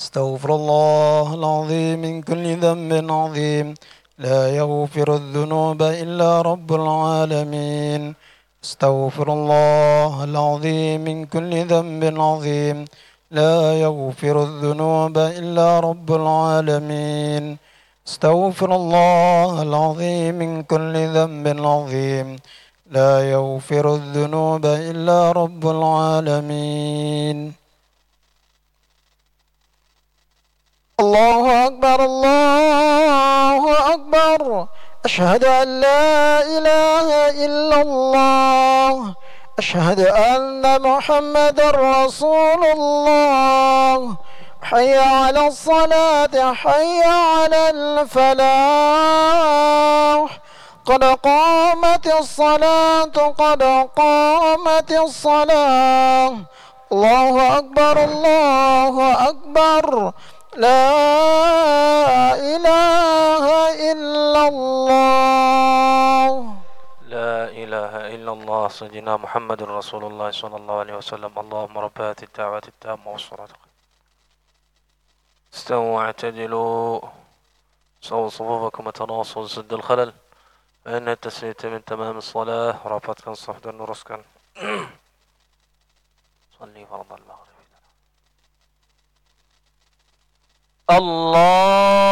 استغفر الله العظيم من كل ذنب عظيم. لا يغفر الذنوب إلا رب العالمين. استغفر الله العظيم من كل ذنب عظيم. لا يغفر الذنوب إلا رب العالمين. استغفر الله العظيم من كل ذنب عظيم. لا يغفر الذنوب إلا رب العالمين. الله أكبر الله أكبر. أشهد أن لا إله إلا الله. أشهد أن محمد رسول الله. حي على الصلاة حي على الفلاح. قد قامت الصلاة قد قامت الصلاة. الله أكبر الله أكبر. لا إله إلا الله. لا إله إلا الله سيدنا محمد رسول الله صلى الله عليه وسلم. اللهم رب هذه الدعوة التامة والصلاة. استووا واعتدلوا، سووا صفوفكم وتناصوا سد الخلل، فإن التسلية من تمام الصلاة. رافت صحدا ورسكا. صلي فرض المغرب. الله